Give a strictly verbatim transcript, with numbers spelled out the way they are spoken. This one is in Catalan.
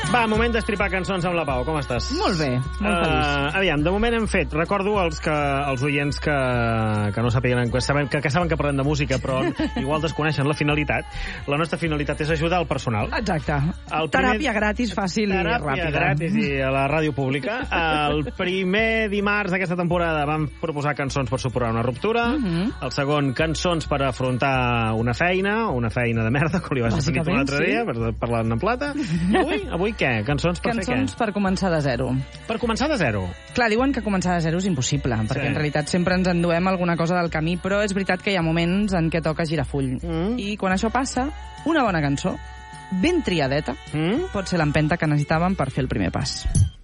Va, moment d'estripar cançons amb la Pau. Com estàs? Molt bé, molt feliç. Uh, aviam, de moment hem fet, recordo els, que, els oients que, que no sapiguen, que saben que, que saben que parlem de música, però igual desconeixen la finalitat. La nostra finalitat és ajudar el personal. Exacte. El primer... Teràpia gratis, fàcil i ràpida. Teràpia gratis i a la ràdio pública. El primer dimarts d'aquesta temporada vam proposar cançons per superar una ruptura. Uh -huh. El segon, cançons per afrontar una feina, una feina de merda, com li vas definir tu l'altre sí. dia, per parlar en plata. I avui, avui què? Cançons per Cançons fer què? Cançons per començar de zero. Per començar de zero? Clar, diuen que començar de zero és impossible, perquè Sí. en realitat sempre ens enduem alguna cosa del camí, però és veritat que hi ha moments en què toca girar full. Mm. I quan això passa, una bona cançó, ben triadeta, mm. pot ser l'empenta que necessitàvem per fer el primer pas.